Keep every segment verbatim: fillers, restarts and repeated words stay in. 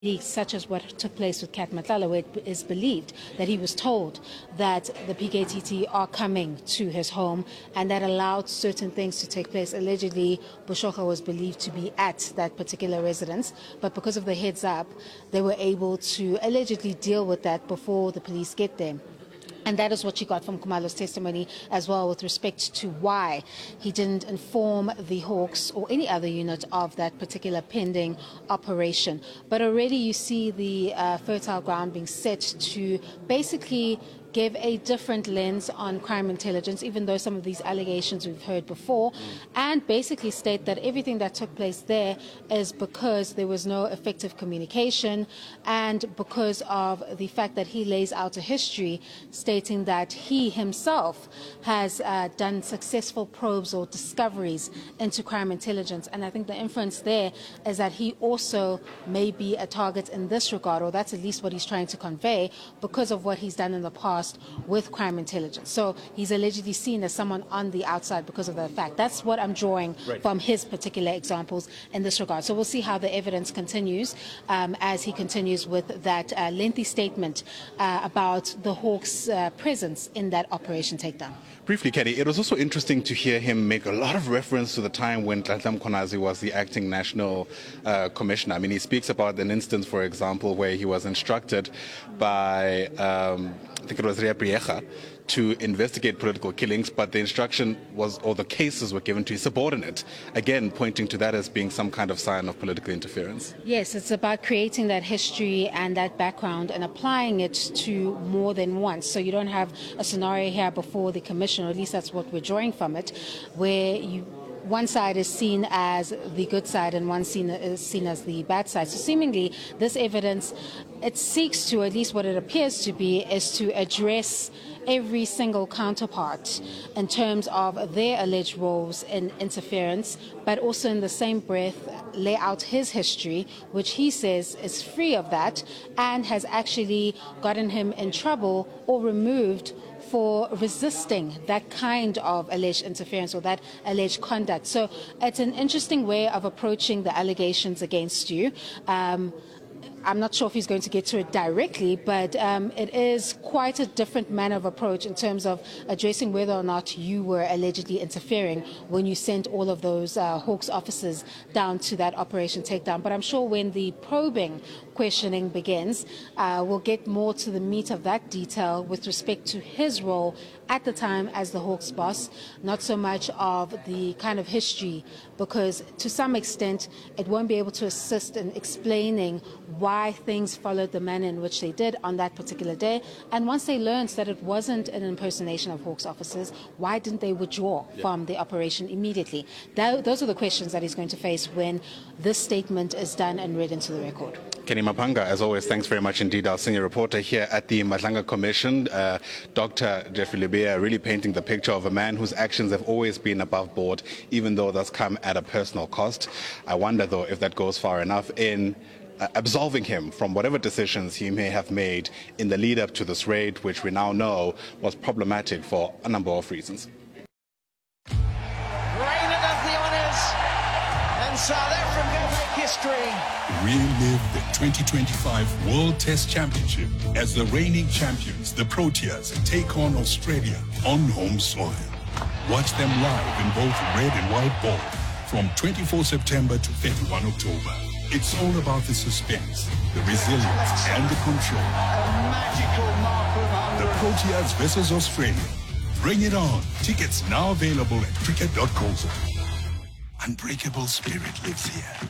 such as what took place with Kat Matlala, where it is believed that he was told that the P K T T are coming to his home, and that allowed certain things to take place. Allegedly, Bushokha was believed to be at that particular residence, but because of the heads up, they were able to allegedly deal with that before the police get there. And that is what you got from Khumalo's testimony as well, with respect to why he didn't inform the Hawks or any other unit of that particular pending operation. But already you see the uh, fertile ground being set to basically give a different lens on crime intelligence, even though some of these allegations we've heard before, and basically state that everything that took place there is because there was no effective communication and because of the fact that he lays out a history stating that he himself has uh, done successful probes or discoveries into crime intelligence. And I think the inference there is that he also may be a target in this regard, or that's at least what he's trying to convey, because of what he's done in the past with crime intelligence. So he's allegedly seen as someone on the outside because of that fact. That's what I'm drawing right from his particular examples in this regard. So we'll see how the evidence continues um, as he continues with that uh, lengthy statement uh, about the Hawks' uh, presence in that Operation Takedown. Briefly, Kenny, it was also interesting to hear him make a lot of reference to the time when Nhlanhla Mkhwanazi was the acting national uh, commissioner. I mean, he speaks about an instance, for example, where he was instructed by, um, I think it was Ria Priyecha, to investigate political killings, but the instruction was, or the cases were given to his subordinate, again pointing to that as being some kind of sign of political interference. Yes, it's about creating that history and that background and applying it to more than once. So you don't have a scenario here before the commission, or at least that's what we're drawing from it, where you one side is seen as the good side and one seen is seen as the bad side. So seemingly this evidence, it seeks to, at least what it appears to be, is to address every single counterpart in terms of their alleged roles in interference, but also in the same breath lay out his history, which he says is free of that and has actually gotten him in trouble or removed for resisting that kind of alleged interference or that alleged conduct. So it's an interesting way of approaching the allegations against you. Um, I'm not sure if he's going to get to it directly, but um, it is quite a different manner of approach in terms of addressing whether or not you were allegedly interfering when you sent all of those uh, Hawks officers down to that Operation Takedown. But I'm sure when the probing questioning begins, uh, we'll get more to the meat of that detail with respect to his role at the time as the Hawks boss, not so much of the kind of history, because to some extent it won't be able to assist in explaining why things followed the manner in which they did on that particular day. And once they learned that it wasn't an impersonation of Hawks officers, why didn't they withdraw yeah. from the operation immediately? That, those are the questions that he's going to face when this statement is done and read into the record. Kenny Mapanga, as always, thanks very much indeed. Our senior reporter here at the Madlanga Commission, uh, Doctor Jeffrey Lebeya, really painting the picture of a man whose actions have always been above board, even though that's come at a personal cost. I wonder, though, if that goes far enough in uh, absolving him from whatever decisions he may have made in the lead up to this raid, which we now know was problematic for a number of reasons. Reina does the honours, and South Africa make history. Relive the twenty twenty-five World Test Championship as the reigning champions, the Proteas, take on Australia on home soil. Watch them live in both red and white ball from twenty-fourth September to thirty-first October. It's all about the suspense, the resilience, and the control. A magical mark of The Proteas versus Australia. Bring it on. Tickets now available at cricket dot co. Unbreakable spirit lives here.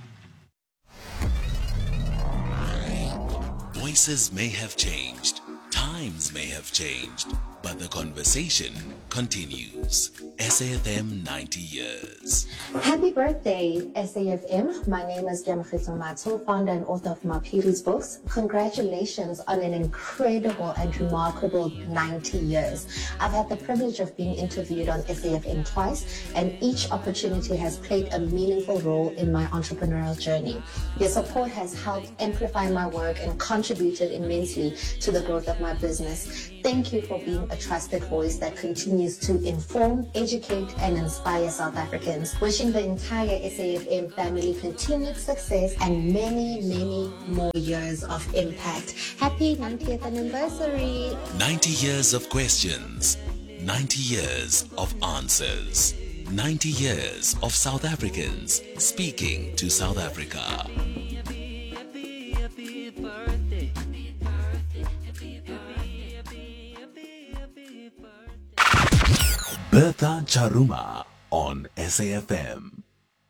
Voices may have changed, times may have changed, but the conversation continues. S A F M ninety years. Happy birthday, S A F M. My name is Gemfito Matso, founder and author of Mapiri's books. Congratulations on an incredible and remarkable ninety years. I've had the privilege of being interviewed on S A F M twice, and each opportunity has played a meaningful role in my entrepreneurial journey. Your support has helped amplify my work and contributed immensely to the growth of my business. Thank you for being a trusted voice that continues to inform, educate, educate and inspire South Africans. Wishing the entire S A F M family continued success and many, many more years of impact. Happy ninetieth anniversary. ninety years of questions, ninety years of answers, ninety years of South Africans speaking to South Africa. Bertha Charuma on S A F M.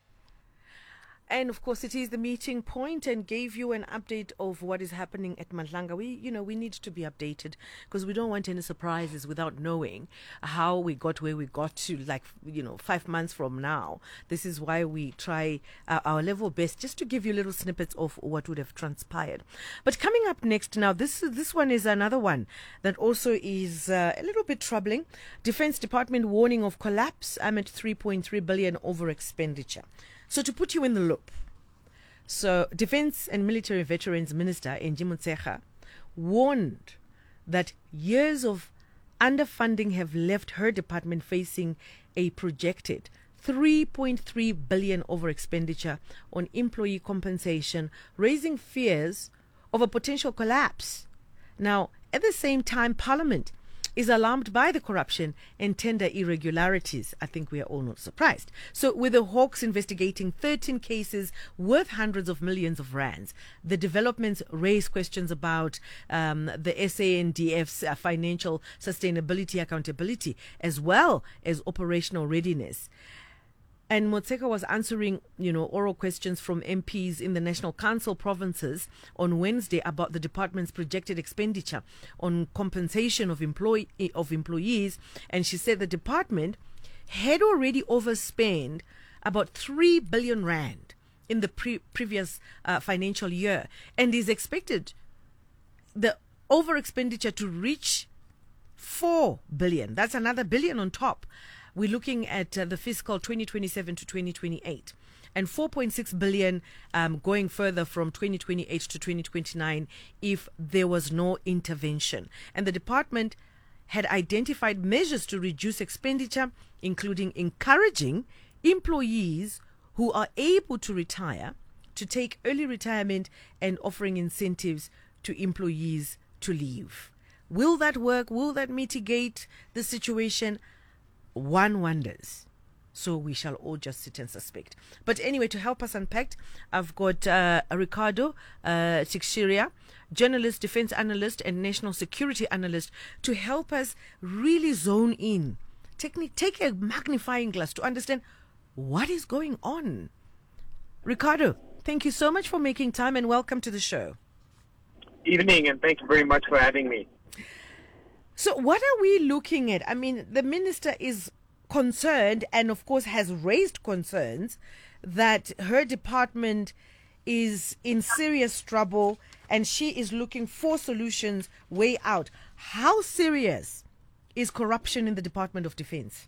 And of course, it is the meeting point, and gave you an update of what is happening at Madlanga. We, you know, we need to be updated because we don't want any surprises without knowing how we got where we got to, like, you know, five months from now. This is why we try uh, our level best just to give you little snippets of what would have transpired. But coming up next now, this this one is another one that also is uh, a little bit troubling. Defense Department warning of collapse amid three point three billion over expenditure. So to put you in the loop, so Defense and Military Veterans Minister Angie Motshekga warned that years of underfunding have left her department facing a projected three point three billion over expenditure on employee compensation, raising fears of a potential collapse. Now, at the same time, Parliament is alarmed by the corruption and tender irregularities. I think we are all not surprised. So with the Hawks investigating thirteen cases worth hundreds of millions of rands, the developments raise questions about um, the S A N D F's uh, financial sustainability, accountability, as well as operational readiness. And Motshekga was answering, you know, oral questions from M Ps in the National Council provinces on Wednesday about the department's projected expenditure on compensation of employee of employees. And she said the department had already overspent about three billion rand in the pre- previous uh, financial year, and is expected the over expenditure to reach four billion. That's another billion on top. We're looking at uh, the fiscal twenty twenty-seven to twenty twenty-eight, and four point six billion um, going further from twenty twenty-eight to twenty twenty-nine if there was no intervention. And the department had identified measures to reduce expenditure, including encouraging employees who are able to retire to take early retirement and offering incentives to employees to leave. Will that work? Will that mitigate the situation? One wonders. So we shall all just sit and suspect. But anyway, to help us unpack, I've got uh, Ricardo uh, Tixiria, journalist, defense analyst, and national security analyst, to help us really zone in. Take, take a magnifying glass to understand what is going on. Ricardo, thank you so much for making time, and welcome to the show. Evening, and thank you very much for having me. So what are we looking at? I mean, the minister is concerned and, of course, has raised concerns that her department is in serious trouble and she is looking for solutions way out. How serious is corruption in the Department of Defense?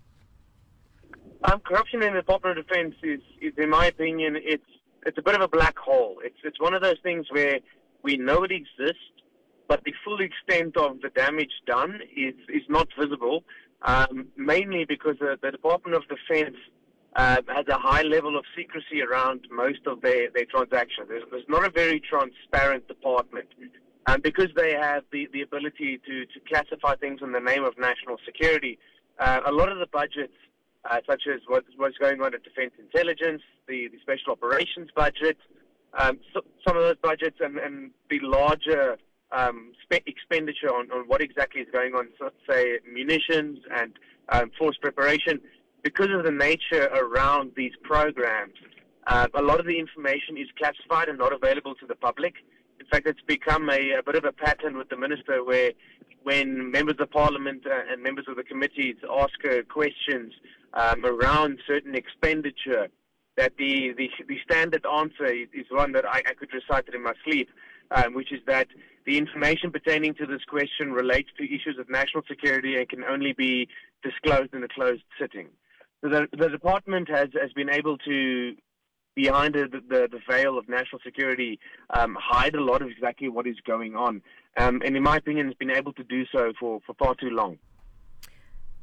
Um, corruption in the Department of Defense is, is, in my opinion, it's it's a bit of a black hole. It's it's one of those things where we know it exists, but the full extent of the damage done is, is not visible, um, mainly because the, the Department of Defense uh, has a high level of secrecy around most of their, their transactions. There's, there's not a very transparent department. Um, because they have the, the ability to, to classify things in the name of national security, uh, a lot of the budgets, uh, such as what, what's going on at Defense Intelligence, the, the Special Operations budget, um, so, some of those budgets and, and the larger Um, spe- expenditure on, on what exactly is going on, so, say, munitions and um, force preparation. Because of the nature around these programs, uh, a lot of the information is classified and not available to the public. In fact, it's become a, a bit of a pattern with the minister where when members of parliament uh, and members of the committees ask her questions um, around certain expenditure, that the, the, the standard answer is, is one that I, I could recite it in my sleep, um, which is that the information pertaining to this question relates to issues of national security and can only be disclosed in a closed sitting. So the, the department has, has been able to, behind the, the, the veil of national security, um, hide a lot of exactly what is going on. Um, and in my opinion, has been able to do so for, for far too long.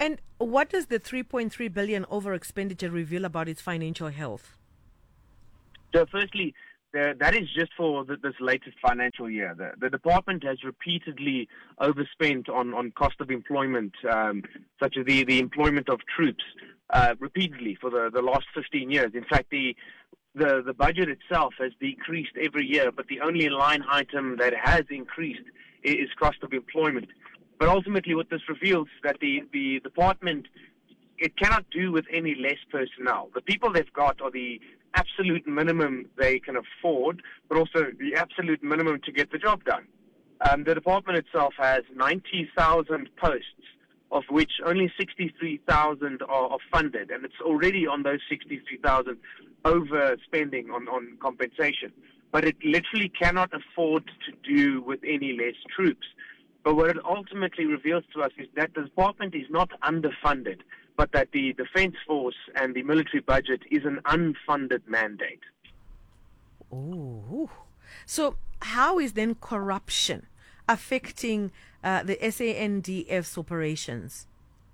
And what does the three point three billion over expenditure reveal about its financial health? So firstly, the, that is just for the, this latest financial year. The, the department has repeatedly overspent on, on cost of employment, um, such as the, the employment of troops, uh, repeatedly for the, the last fifteen years. In fact, the, the, the budget itself has decreased every year, but the only line item that has increased is cost of employment. But ultimately what this reveals is that the, the department, it cannot do with any less personnel. The people they've got are the absolute minimum they can afford, but also the absolute minimum to get the job done. Um, the department itself has ninety thousand posts, of which only sixty-three thousand are, are funded, and it's already on those sixty-three thousand overspending on, on compensation. But it literally cannot afford to do with any less troops. But what it ultimately reveals to us is that the department is not underfunded, but that the Defence Force and the military budget is an unfunded mandate. Oh, so how is then corruption affecting uh, the S A N D F's operations?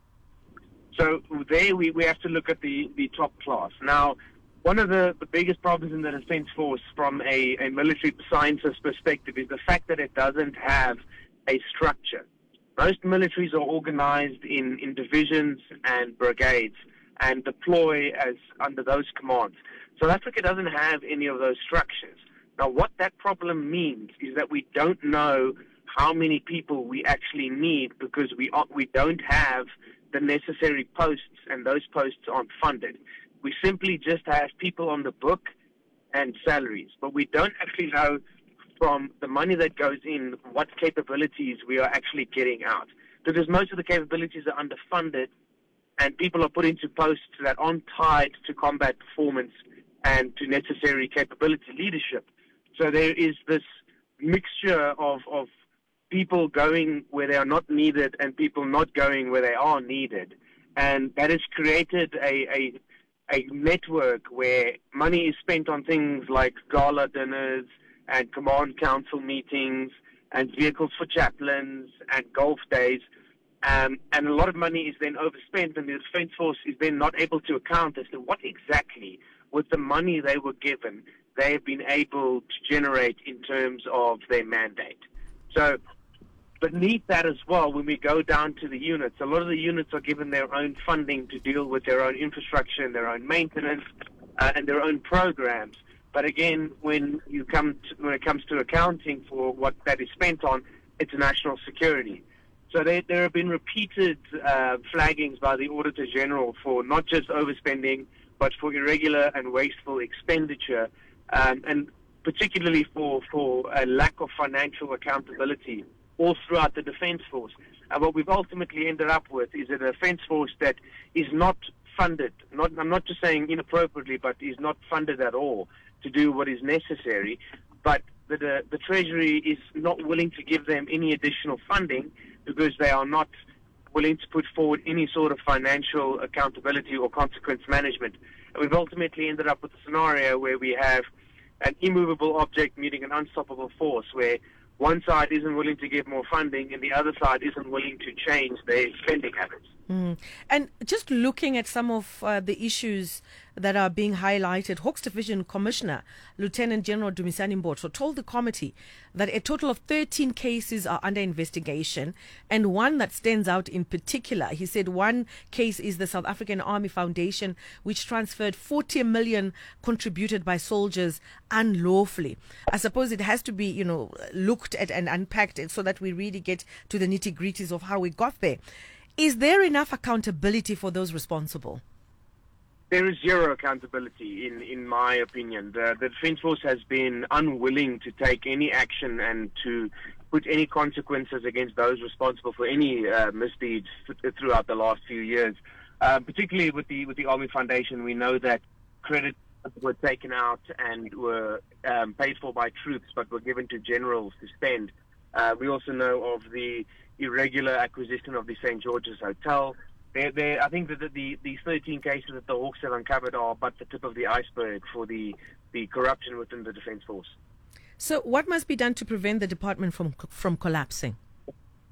So there we, we have to look at the, the top class. Now, one of the, the biggest problems in the Defence Force from a, a military scientist perspective is the fact that it doesn't have a structure. Most militaries are organized in, in divisions and brigades and deploy as under those commands. South Africa doesn't have any of those structures. Now, what that problem means is that we don't know how many people we actually need because we are, we don't have the necessary posts, and those posts aren't funded. We simply just have people on the book and salaries, but we don't actually know from the money that goes in what capabilities we are actually getting out. Because most of the capabilities are underfunded and people are put into posts that aren't tied to combat performance and to necessary capability leadership. So there is this mixture of, of people going where they are not needed and people not going where they are needed. And that has created a, a, a network where money is spent on things like gala dinners and command council meetings and vehicles for chaplains and golf days. Um, and a lot of money is then overspent, and the Defence Force is then not able to account as to what exactly, with the money they were given, they have been able to generate in terms of their mandate. So beneath that as well, when we go down to the units, a lot of the units are given their own funding to deal with their own infrastructure and their own maintenance uh, and their own programs. But again, when you come to, when it comes to accounting for what that is spent on, it's national security. So there, there have been repeated uh, flaggings by the Auditor General for not just overspending, but for irregular and wasteful expenditure, um, and particularly for, for a lack of financial accountability all throughout the Defence Force. And what we've ultimately ended up with is a Defence Force that is not funded, not, I'm not just saying inappropriately, but is not funded at all to do what is necessary, but the, the, the Treasury is not willing to give them any additional funding because they are not willing to put forward any sort of financial accountability or consequence management. And we've ultimately ended up with a scenario where we have an immovable object meeting an unstoppable force, where one side isn't willing to give more funding and the other side isn't willing to change their spending habits. Mm. And just looking at some of uh, the issues that are being highlighted, Hawks Division Commissioner Lieutenant General Dumisani Mboto told the committee that a total of thirteen cases are under investigation, and one that stands out in particular. He said one case is the South African Army Foundation, which transferred forty million contributed by soldiers unlawfully. I suppose it has to be, you know, looked at and unpacked so that we really get to the nitty-gritties of how we got there. Is there enough accountability for those responsible? There is zero accountability, in, in my opinion. The, the Defence Force has been unwilling to take any action and to put any consequences against those responsible for any uh, misdeeds th- throughout the last few years. Uh, particularly with the with the Army Foundation, we know that credits were taken out and were um, paid for by troops, but were given to generals to spend. Uh, we also know of the irregular acquisition of the Saint George's Hotel. They're, they're, I think that the, the, these thirteen cases that the Hawks have uncovered are but the tip of the iceberg for the, the corruption within the Defence Force. So what must be done to prevent the department from from collapsing?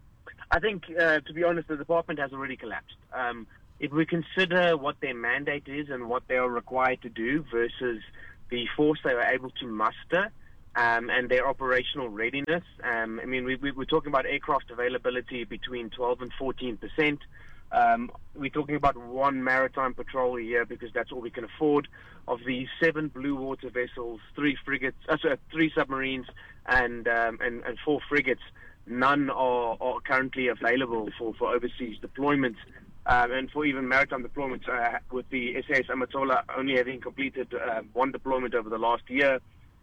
I think, uh, to be honest, the department has already collapsed. Um, if we consider what their mandate is and what they are required to do versus the force they were able to muster um, and their operational readiness, um, I mean, we, we, we're talking about aircraft availability between twelve and fourteen percent. Um, we're talking about one maritime patrol a year because that's all we can afford. Of the seven blue water vessels, three frigates, uh, sorry, three submarines, and, um, and and four frigates, none are, are currently available for, for overseas deployments. Um, and for even maritime deployments, uh, with the S A S Amatola only having completed uh, one deployment over the last year,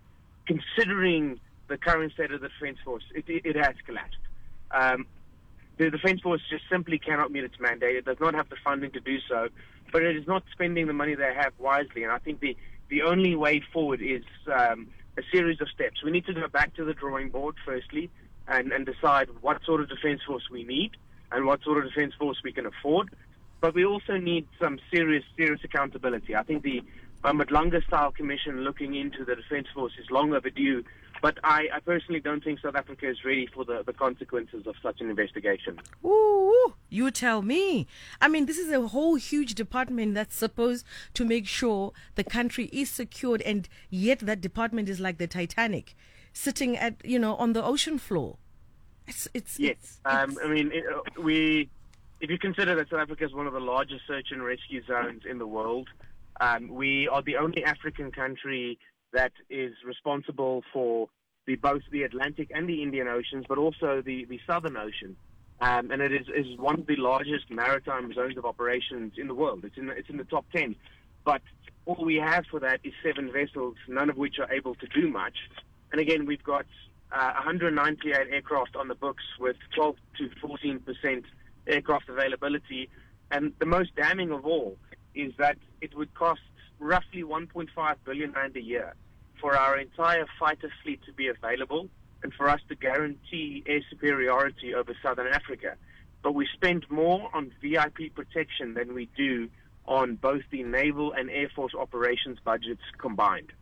considering the current state of the Defence Force, it, it, it has collapsed. Um, the Defence Force just simply cannot meet its mandate. It does not have the funding to do so, but it is not spending the money they have wisely. And I think the, the only way forward is um, a series of steps. We need to go back to the drawing board, firstly, and, and decide what sort of Defence Force we need and what sort of Defence Force we can afford. But we also need some serious, serious accountability. I think the Madlanga-style commission looking into the Defence Force is long overdue, but I, I personally don't think South Africa is ready for the, the consequences of such an investigation. Ooh, you tell me. I mean, this is a whole huge department that's supposed to make sure the country is secured, and yet that department is like the Titanic, sitting at, you know, on the ocean floor. It's, it's, yes, it's, um, it's... I mean, it, uh, we, if you consider that South Africa is one of the largest search and rescue zones in the world, um, we are the only African country that is responsible for the, both the Atlantic and the Indian Oceans, but also the, the Southern Ocean. Um, and it is, is one of the largest maritime zones of operations in the world. It's in the, it's in the top ten. But all we have for that is seven vessels, none of which are able to do much. And again, we've got Uh, one hundred ninety-eight aircraft on the books with twelve to fourteen percent aircraft availability. And the most damning of all is that it would cost roughly one point five billion rand a year for our entire fighter fleet to be available and for us to guarantee air superiority over Southern Africa. But we spend more on V I P protection than we do on both the naval and air force operations budgets combined.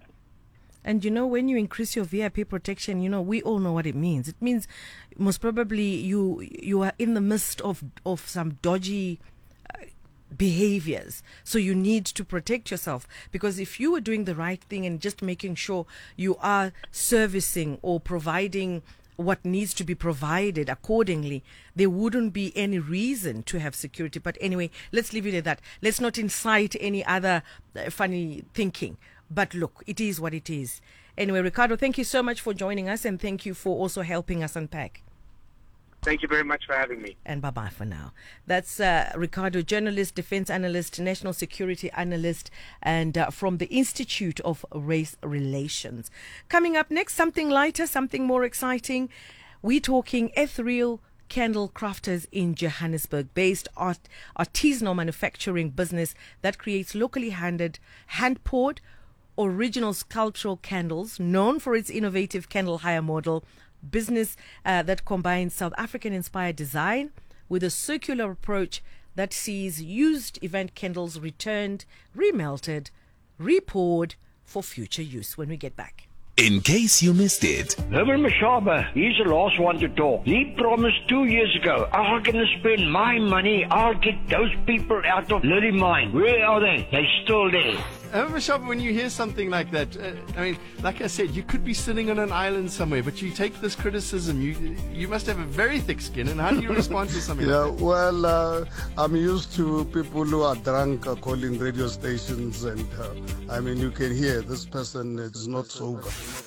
And you know, when you increase your V I P protection, you know, we all know what it means. It means most probably you you are in the midst of, of some dodgy uh, behaviors. So you need to protect yourself, because if you were doing the right thing and just making sure you are servicing or providing what needs to be provided accordingly, there wouldn't be any reason to have security. But anyway, let's leave it at that. Let's not incite any other uh, funny thinking. But look, it is what it is. Anyway, Ricardo, thank you so much for joining us, and thank you for also helping us unpack. Thank you very much for having me. And bye-bye for now. That's uh, Ricardo, journalist, defense analyst, national security analyst, and uh, from the Institute of Race Relations. Coming up next, something lighter, something more exciting. We're talking ethereal candle crafters in Johannesburg, based art, artisanal manufacturing business that creates locally handed, hand-poured, original sculptural candles, known for its innovative candle hire model, business uh, that combines South African-inspired design with a circular approach that sees used event candles returned, remelted, repoured for future use. When we get back. In case you missed it, Herman Mashaba, he's the last one to talk. He promised two years ago, I'm going to spend my money. I'll get those people out of Lily Mine. Where are they? They're still there. Herman Mashaba, when you hear something like that, uh, I mean, like I said, you could be sitting on an island somewhere, but you take this criticism, you you must have a very thick skin, and how do you respond to something yeah, like that? well, uh, I'm used to people who are drunk uh, calling radio stations, and uh, I mean, you can hear this person is not sober.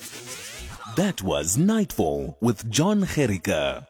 That was Nightfall with John Gericke.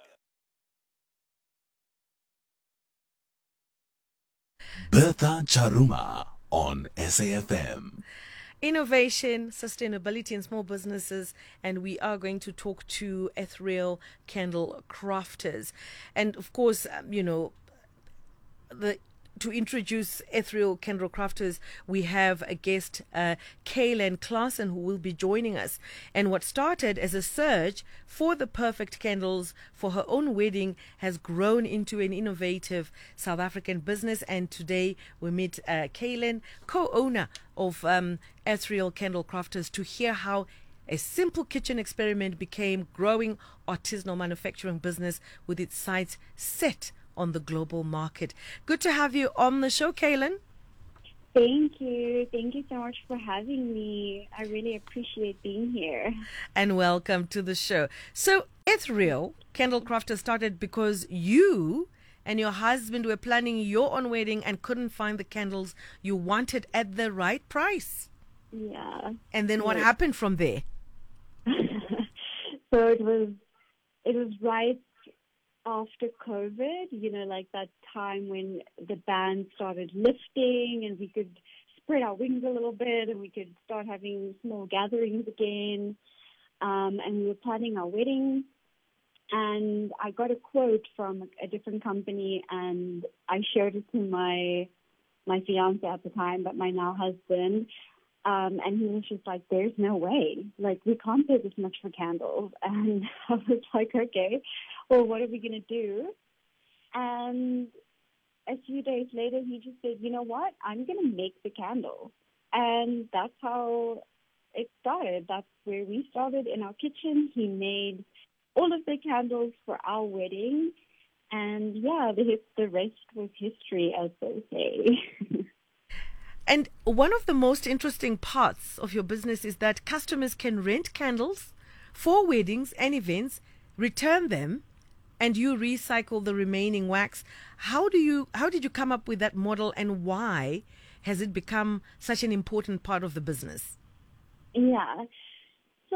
Bertha Charuma on S A F M. Innovation, sustainability and small businesses, and we are going to talk to ethereal candle crafters. And of course, um, you know, the to introduce ethereal candle crafters, we have a guest, uh, Kaylin Klassen, who will be joining us. And what started as a search for the perfect candles for her own wedding has grown into an innovative South African business. And today we meet uh, Kaylin, co-owner of um, Ethereal Candle Crafters, to hear how A simple kitchen experiment became growing artisanal manufacturing business with its sights set on the global market. Good to have you on the show, Kaylin. Thank you. Thank you so much for having me. I really appreciate being here. And welcome to the show. So, Ethereal Candle Crafter started because you and your husband were planning your own wedding and couldn't find the candles you wanted at the right price. Yeah. And then what Yeah. happened from there? So it was, it was right after COVID, you know, like that time when the ban started lifting and we could spread our wings a little bit and we could start having small gatherings again. Um, and we were planning our wedding. And I got a quote from a different company and I shared it to my my fiance at the time, but my now husband. Um, and he was just like, there's no way. Like, we can't pay this much for candles. And I was like, okay, well, what are we going to do? And a few days later, he just said, you know what? I'm going to make the candle. And that's how it started. That's where we started in our kitchen. He made all of the candles for our wedding. And, yeah, the, the rest was history, as they say. And one of the most interesting parts of your business is that customers can rent candles for weddings and events, return them, and you recycle the remaining wax. How do you how did you come up with that model, and why has it become such an important part of the business? Yeah. So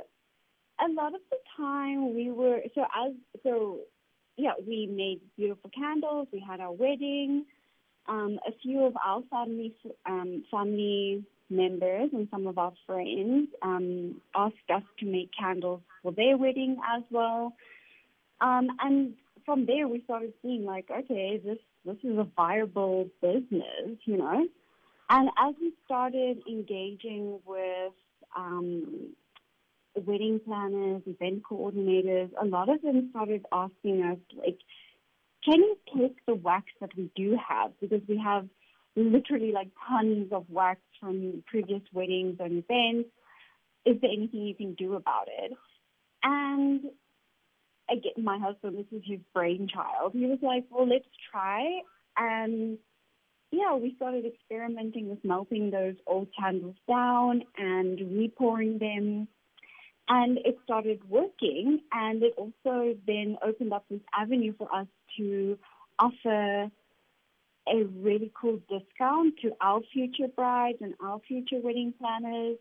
a lot of the time we were so as so yeah, we made beautiful candles, we had our wedding. Um, a few of our family um, family members and some of our friends um, asked us to make candles for their wedding as well. Um, and from there, we started seeing like, okay, this this is a viable business, you know. And as we started engaging with um, wedding planners, event coordinators, a lot of them started asking us, like, can you take the wax that we do have? Because we have literally like tons of wax from previous weddings and events. Is there anything you can do about it? And again, my husband, this is his brainchild. He was like, well, let's try. And yeah, we started experimenting with melting those old candles down and repouring them. And it started working, and it also then opened up this avenue for us to offer a really cool discount to our future brides and our future wedding planners.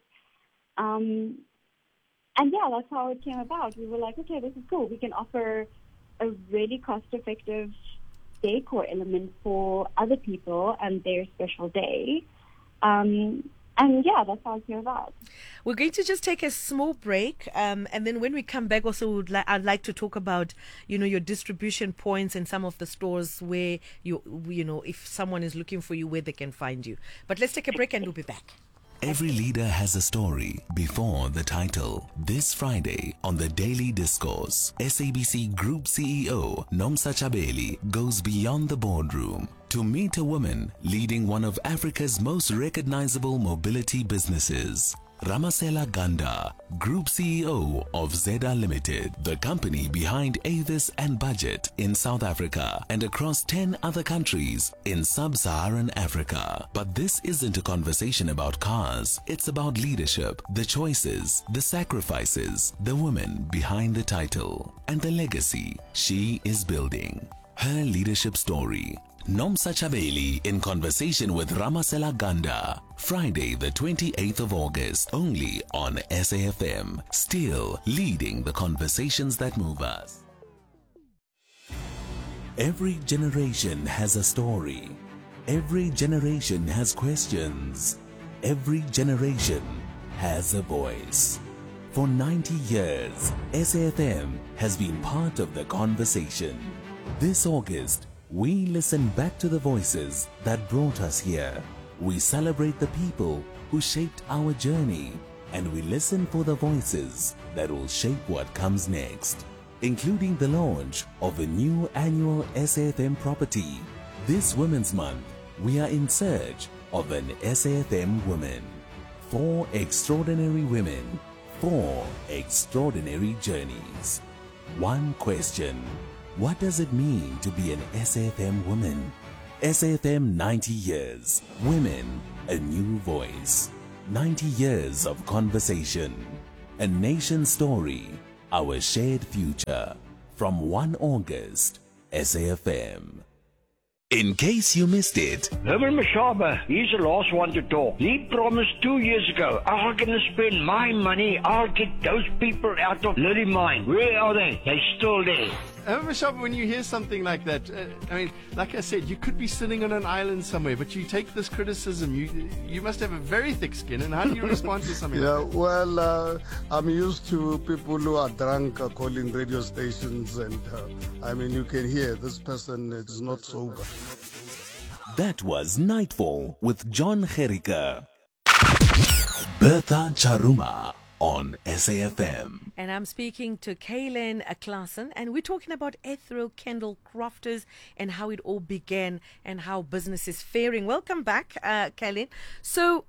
Um, and yeah, that's how it came about. We were like, okay, this is cool. We can offer a really cost-effective decor element for other people and their special day. Um, And yeah, that's how I feel about it. We're going to just take a small break, um, and then when we come back, also would li- I'd like to talk about, you know, your distribution points and some of the stores where you, you know, if someone is looking for you, where they can find you. But let's take a break, and we'll be back. Every leader has a story before the title. This Friday on the Daily Discourse, S A B C Group C E O Nomsa Chabeli goes beyond the boardroom to meet a woman leading one of Africa's most recognizable mobility businesses. Ramasela Ganda, Group C E O of Zeda Limited, the company behind Avis and Budget in South Africa and across ten other countries in sub-Saharan Africa. But this isn't a conversation about cars. It's about leadership, the choices, the sacrifices, the woman behind the title, and the legacy she is building. Her leadership story. Nomsa Chabeli in conversation with Ramasela Ganda. Friday the twenty-eighth of August, only on S A F M. Still leading the conversations that move us. Every generation has a story. Every generation has questions. Every generation has a voice. For ninety years, S A F M has been part of the conversation. This August, we listen back to the voices that brought us here. We celebrate the people who shaped our journey, and we listen for the voices that will shape what comes next, including the launch of a new annual S A F M property. This Women's Month, we are in search of an S A F M woman. Four extraordinary women, Four extraordinary journeys. One question. What does it mean to be an S A F M woman? S A F M ninety years. Women, a new voice. ninety years of conversation. A nation story. Our shared future. From first of August, S A F M. In case you missed it, Herman Mashaba, he's the last one to talk. He promised two years ago, I'm going to spend my money, I'll get those people out of Lily Mine. Where are they? They're still there. However, Shab, when you hear something like that, uh, I mean, like I said, you could be sitting on an island somewhere, but you take this criticism, you you must have a very thick skin, and how do you respond to something Yeah, like that? well, uh, I'm used to people who are drunk uh, calling radio stations, and uh, I mean, you can hear this person is not sober. that was Nightfall with John Gericke. Bertha Charuma on S A F M. And I'm speaking to Kaylin Klassen, and we're talking about Ethro Kendall Crofters and how it all began and how business is faring. Welcome back, uh, Kaylin. So,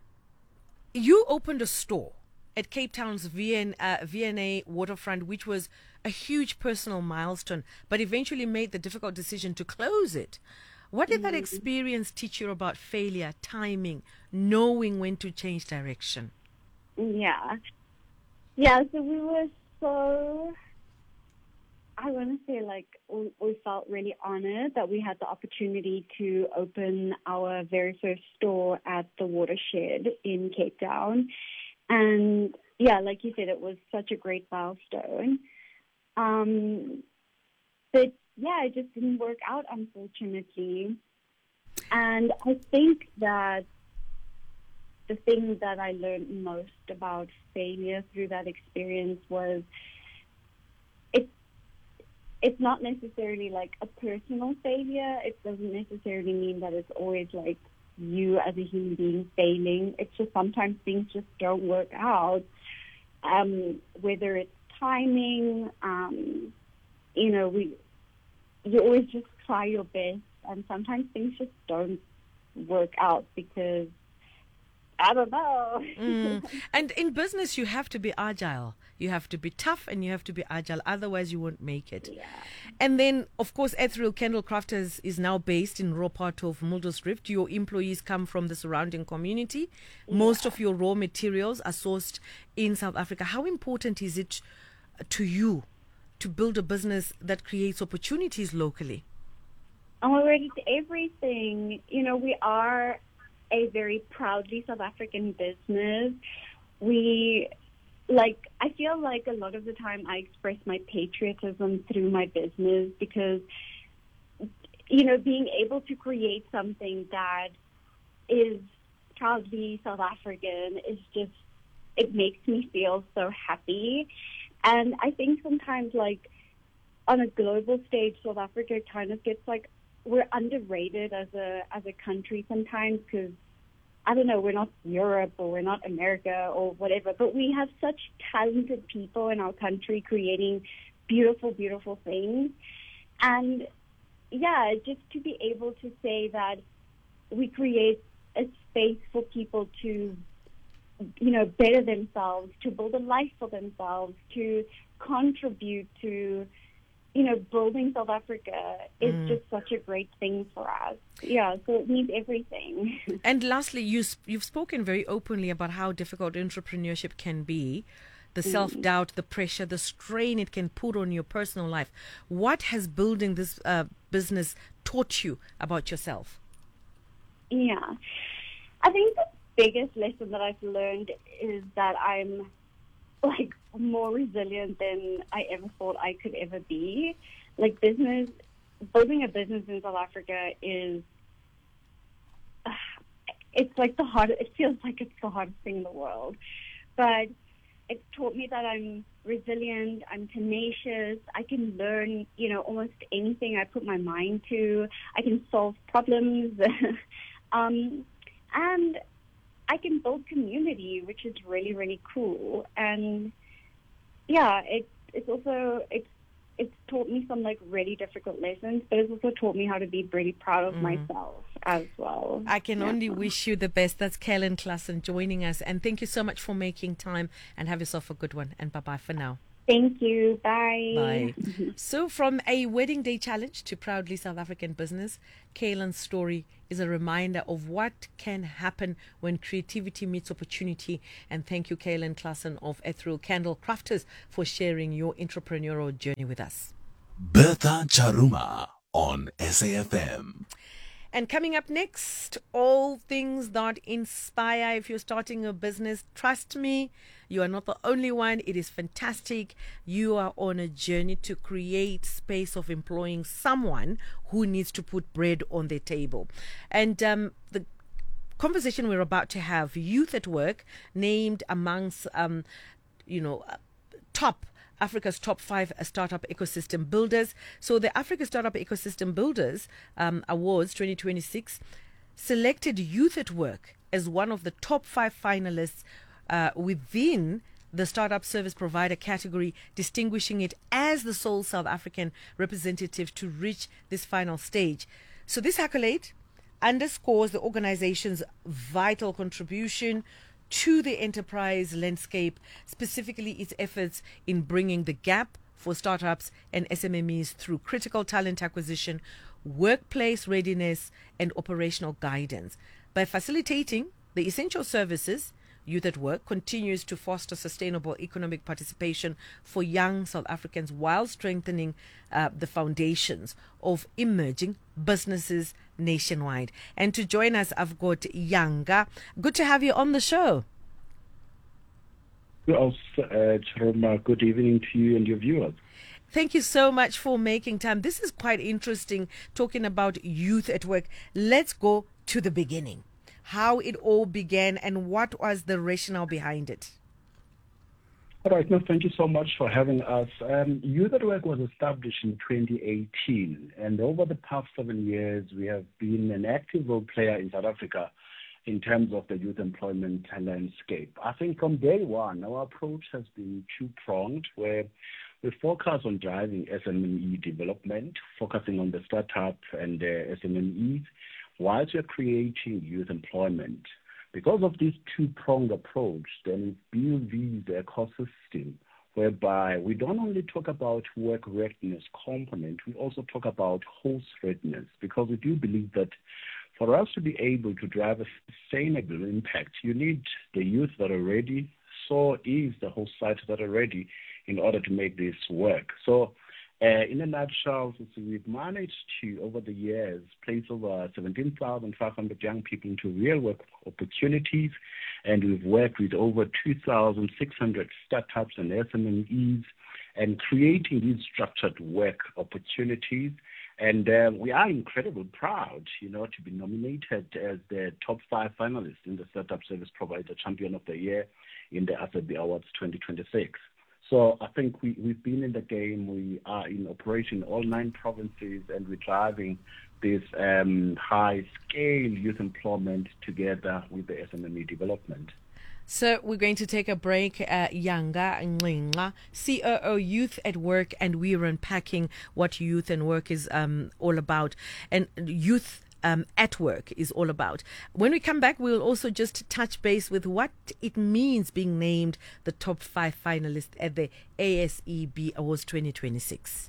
you opened a store at Cape Town's V N, uh, V N A waterfront, which was a huge personal milestone, but eventually made the difficult decision to close it. What did that experience teach you about failure, timing, knowing when to change direction? Yeah. Yeah, so we were so, I want to say like, we, we felt really honored that we had the opportunity to open our very first store at the Watershed in Cape Town. And yeah, like you said, it was such a great milestone. Um, but yeah, it just didn't work out, unfortunately. And I think that the thing that I learned most about failure through that experience was it's it's not necessarily like a personal failure. It doesn't necessarily mean that it's always like you as a human being failing. It's just sometimes things just don't work out. Um, whether it's timing, um, you know, we you always just try your best, and sometimes things just don't work out because I don't know. mm. And in business, you have to be agile. You have to be tough and you have to be agile. Otherwise, you won't make it. Yeah. And then, of course, Ethro Kendall Crofters is now based in raw part of Muldersrift. Your employees come from the surrounding community. Yeah. Most of your raw materials are sourced in South Africa. How important is it to you to build a business that creates opportunities locally? Oh, it's everything. You know, we are a very proudly South African business. We, like, I feel like a lot of the time I express my patriotism through my business because, you know, being able to create something that is proudly South African is just, it makes me feel so happy. And I think sometimes, like, on a global stage, South Africa kind of gets, like, we're underrated as a as a country sometimes because, I don't know, we're not Europe or we're not America or whatever, but we have such talented people in our country creating beautiful, beautiful things. And, yeah, just to be able to say that we create a space for people to, you know, better themselves, to build a life for themselves, to contribute to, you know, building South Africa is mm. just such a great thing for us. Yeah, so it means everything. And lastly, you, you've spoken very openly about how difficult entrepreneurship can be, the mm. self-doubt, the pressure, the strain it can put on your personal life. What has building this uh, business taught you about yourself? Yeah, I think the biggest lesson that I've learned is that I'm like more resilient than I ever thought I could ever be. Like business, building a business in South Africa is, uh, it's like the hardest, it feels like it's the hardest thing in the world. But it's taught me that I'm resilient, I'm tenacious, I can learn, you know, almost anything I put my mind to. I can solve problems. um, and I can build community, which is really, really cool. And yeah, it, it's also, it's, it's taught me some like really difficult lessons, but it's also taught me how to be really proud of mm. myself as well. I can Yeah. only wish you the best. That's Kaylin Klassen joining us. And thank you so much for making time, and have yourself a good one. And bye-bye for now. Thank you. Bye. Bye. So from a wedding day challenge to proudly South African business, Kaylin's story is a reminder of what can happen when creativity meets opportunity. And thank you, Kaylin Klassen of Ethereal Candle Crafters, for sharing your entrepreneurial journey with us. Bertha Charuma on S A F M. And coming up next, all things that inspire. If you're starting a business, trust me, you are not the only one. It is fantastic. You are on a journey to create space of employing someone who needs to put bread on their table. And um, the conversation we're about to have, Youth at Work, named amongst, um, you know, uh, top Africa's top five startup ecosystem builders. So the Africa Startup Ecosystem Builders um, Awards twenty twenty-six selected Youth at Work as one of the top five finalists uh, within the startup service provider category, distinguishing it as the sole South African representative to reach this final stage. So this accolade underscores the organization's vital contribution to the enterprise landscape, specifically its efforts in bringing the gap for startups and S M M Es through critical talent acquisition, workplace readiness, and operational guidance. By facilitating the essential services, Youth at Work continues to foster sustainable economic participation for young South Africans while strengthening uh, the foundations of emerging businesses nationwide. And to join us, I've got Yanga. Good to have you on the show. Well, uh, Charuma, good evening to you and your viewers. Thank you so much for making time. This is quite interesting, talking about Youth at Work. Let's go to the beginning. How it all began and what was the rationale behind it? All right, no, thank you so much for having us. Um, Youth at Work was established in twenty eighteen, and over the past seven years, we have been an active role player in South Africa in terms of the youth employment landscape. I think from day one, our approach has been two-pronged, where we focus on driving S M M E development, focusing on the startup and the S M M Es, whilst we are creating youth employment. Because of this two-pronged approach, then we build this ecosystem whereby we don't only talk about work readiness component, we also talk about host readiness, because we do believe that for us to be able to drive a sustainable impact, you need the youth that are ready, so is the host site that are ready in order to make this work. So Uh, in a nutshell, we've managed to, over the years, place over seventeen thousand five hundred young people into real work opportunities, and we've worked with over two thousand six hundred startups and S M M Es, and creating these structured work opportunities. And uh, we are incredibly proud, you know, to be nominated as the top five finalists in the Startup Service Provider Champion of the Year in the A S A B Awards twenty twenty-six. So I think we, we've been in the game. We are in operation in all nine provinces, and we're driving this um, high-scale youth employment together with the S M M E development. So we're going to take a break. Uh, Yanga Ngqingqa, C O O Youth at Work, and we're unpacking what Youth and Work is um, all about, and Youth Um, at Work is all about. When we come back, we'll also just touch base with what it means being named the top five finalists at the A S E B Awards twenty twenty-six.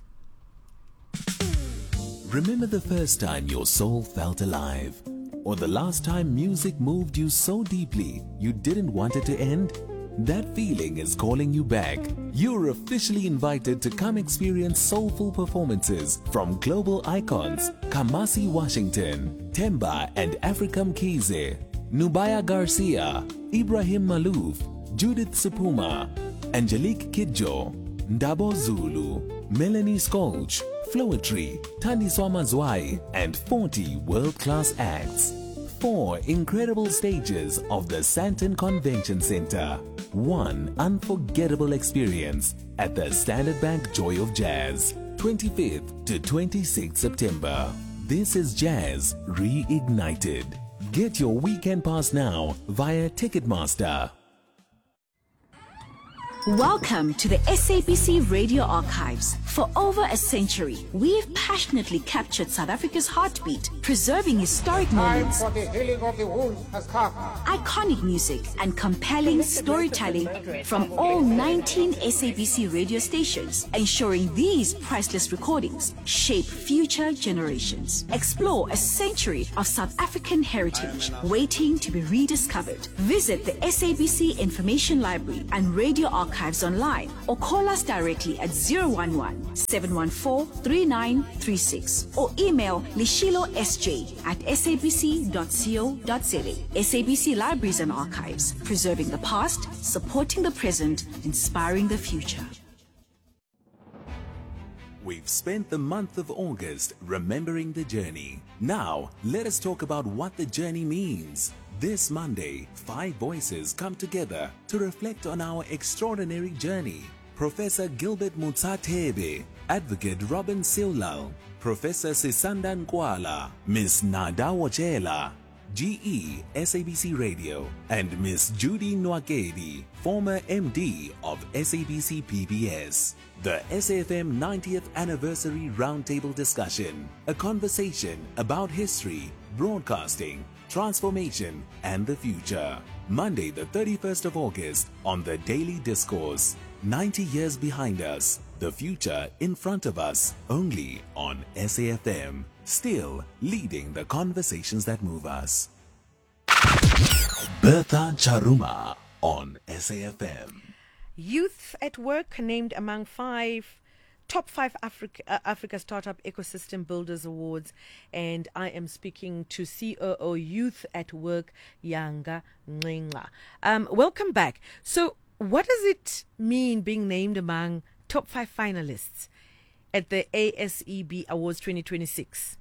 Remember the first time your soul felt alive? Or the last time music moved you so deeply you didn't want it to end? That feeling is calling you back. You're officially invited to come experience soulful performances from global icons Kamasi Washington, Temba and Africa Mkhize, Nubaya Garcia, Ibrahim Malouf, Judith Supuma, Angelique Kidjo, Ndabo Zulu, Melanie Skolch, Flowetry, Tandiswa Mazwai, and forty world-class acts. Four incredible stages of the Sandton Convention Center. One unforgettable experience at the Standard Bank Joy of Jazz, twenty-fifth to twenty-sixth September. This is Jazz Reignited. Get your weekend pass now via Ticketmaster. Welcome to the S A B C Radio Archives. For over a century, we've passionately captured South Africa's heartbeat, preserving historic moments, Time for the healing of the wound has come. iconic music, and compelling storytelling from all nineteen S A B C radio stations, ensuring these priceless recordings shape future generations. Explore a century of South African heritage waiting to be rediscovered. Visit the S A B C Information Library and Radio Archives online, or call us directly at zero one one, seven one four, three nine three six, or email lishilo s j at s a b c dot co dot za. S A B C Libraries and Archives, preserving the past, supporting the present, inspiring the future. We've spent the month of August remembering the journey. Now, let us talk about what the journey means. This Monday, five voices come together to reflect on our extraordinary journey. Professor Gilbert Mutsathebe, Advocate Robin Siulal, Professor Sisanda Nkwala, Miss Nada Wachela, G E S A B C Radio, and Miss Judy Nwakedi, former M D of S A B C P B S. The S A F M ninetieth Anniversary Roundtable Discussion, a conversation about history, broadcasting, transformation, and the future. Monday the thirty-first of August on The Daily Discourse. ninety years behind us, the future in front of us, only on S A F M. Still leading the conversations that move us. Bertha Charuma on S A F M. Youth at Work named among five top five Africa, uh, Africa Startup Ecosystem Builders Awards, and I am speaking to C O O Youth at Work, Yanga Ncinga. Um, welcome back. So, what does it mean being named among top five finalists at the A S E B Awards twenty twenty-six?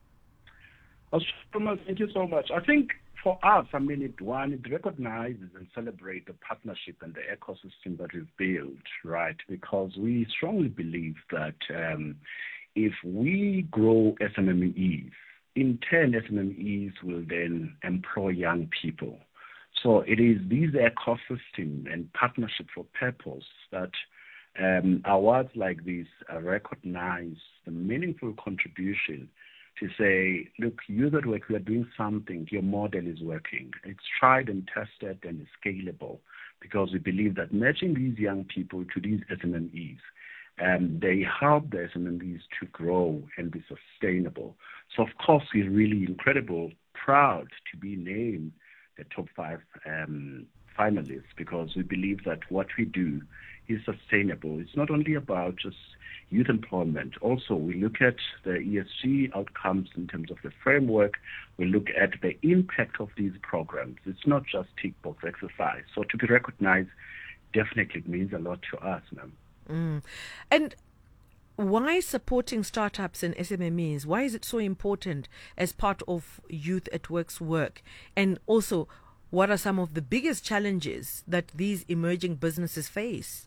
Thank you so much. I think for us, I mean, it one, it recognizes and celebrates the partnership and the ecosystem that we've built, right? Because we strongly believe that um, if we grow S M M Es, in turn, S M M Es will then employ young people. So it is these ecosystem and partnership for purpose that um, awards like this uh, recognize the meaningful contribution to say, look, you that work, we are doing something, your model is working. It's tried and tested and it's scalable, because we believe that matching these young people to these S M M Es, um, they help the S M M Es to grow and be sustainable. So, of course, we're really incredible, proud to be named the top five um, finalists, because we believe that what we do is sustainable. It's not only about just youth employment. Also, we look at the E S G outcomes in terms of the framework. We look at the impact of these programs. It's not just tick box exercise. So to be recognized definitely means a lot to us, ma'am. Mm. And why supporting startups and S M M Es? Why is it so important as part of Youth at Work's work? And also, what are some of the biggest challenges that these emerging businesses face?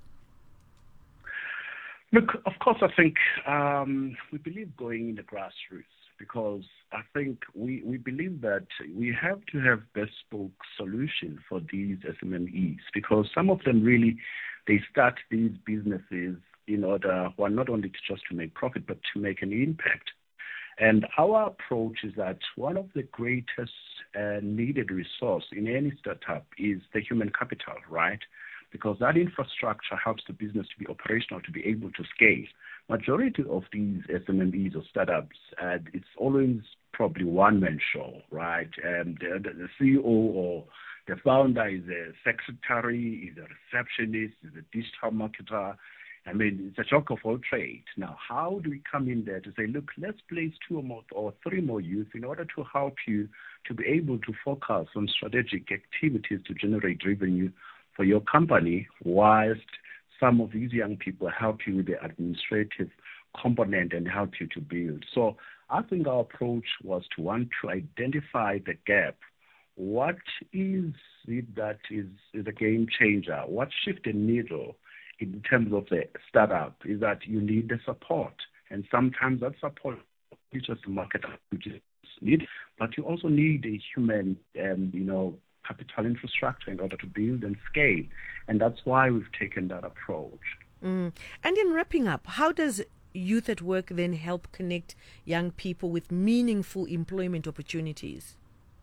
Look, of course, I think um, we believe going in the grassroots, because I think we, we believe that we have to have bespoke solutions for these S M M Es, because some of them really, they start these businesses in order, well, not only to just to make profit, but to make an impact. And our approach is that one of the greatest uh, needed resource in any startup is the human capital, right? Because that infrastructure helps the business to be operational, to be able to scale. Majority of these S M M Es or startups, uh, it's always probably one-man show, right? Um, the, the, the C E O or the founder is a secretary, is a receptionist, is a digital marketer. I mean, it's a jock of all trades. Now, how do we come in there to say, look, let's place two or more or three more youth in order to help you to be able to focus on strategic activities to generate revenue for your company, whilst some of these young people help you with the administrative component and help you to build. So I think our approach was to want to identify the gap. What is it that is, is a game changer? What shift the needle in terms of the startup is that you need the support. And sometimes that support is just the market which is need, but you also need a human, um, you know, capital infrastructure in order to build and scale. And that's why we've taken that approach. Mm. And in wrapping up, how does Youth at Work then help connect young people with meaningful employment opportunities?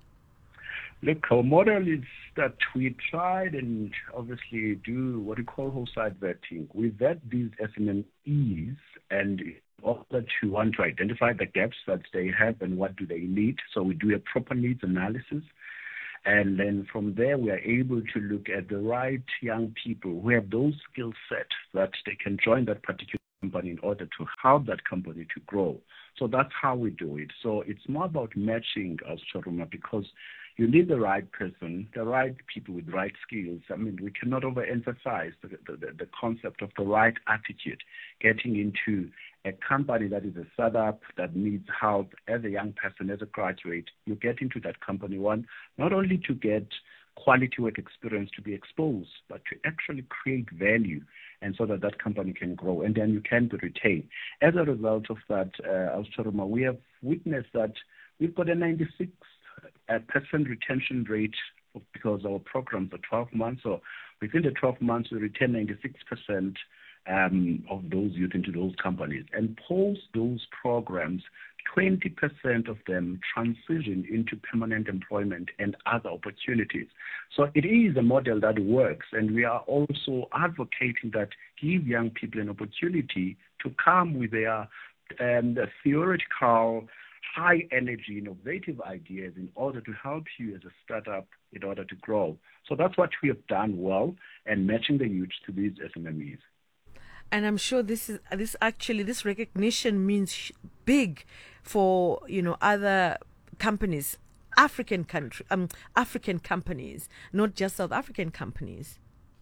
Look, our model is that we tried and obviously do what we call whole side vetting. We vet these S M M Es and also to want to identify the gaps that they have and what do they need. So we do a proper needs analysis. And then from there, we are able to look at the right young people who have those skill sets that they can join that particular company in order to help that company to grow. So that's how we do it. So it's more about matching us, Choruma, because you need the right person, the right people with the right skills. I mean, we cannot overemphasize the, the, the concept of the right attitude, getting into a company that is a startup that needs help. As a young person, as a graduate, you get into that company, one, not only to get quality work experience to be exposed, but to actually create value, and so that that company can grow, and then you can be retained. As a result of that, uh, Choruma, we have witnessed that we've got a ninety-six percent retention rate because our programs are twelve months. So within the twelve months, we retain ninety-six percent um, of those youth into those companies. And post those programs, twenty percent of them transition into permanent employment and other opportunities. So it is a model that works, and we are also advocating that give young people an opportunity to come with their um, the theoretical, high-energy, innovative ideas in order to help you as a startup in order to grow. So that's what we have done well, and matching the youth to these S M M Es. And I'm sure this is this actually this recognition means sh- big for you know other companies, African country, um, African companies, not just South African companies.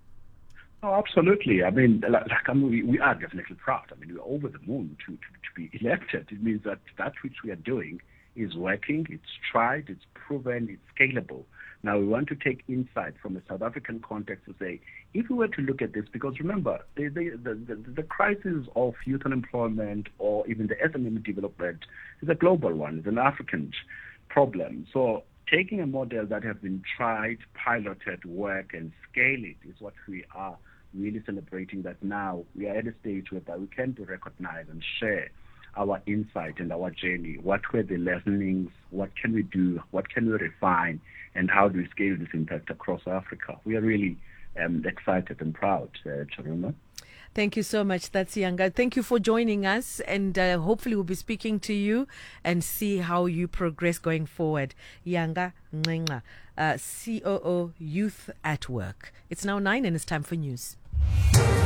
Oh, absolutely. I mean, like, I mean, we, we are definitely proud. I mean, we're over the moon to, to, to be elected. It means that that which we are doing is working, it's tried, it's proven, it's scalable. Now, we want to take insight from a South African context to say, if we were to look at this, because remember, the, the, the, the, the crisis of youth unemployment or even the S M M E development is a global one, it's an African problem. So taking a model that has been tried, piloted, work, and scale it is what we are really celebrating, that now we are at a stage where we can be recognized and share our insight and our journey. What were the learnings? What can we do? What can we refine? And how do we scale this impact across Africa? We are really um, excited and proud, uh, Choruma. Thank you so much. That's Yanga. Thank you for joining us, and uh, hopefully we'll be speaking to you and see how you progress going forward. Yanga Ncenga, uh, C O O Youth at Work. It's now nine and it's time for news.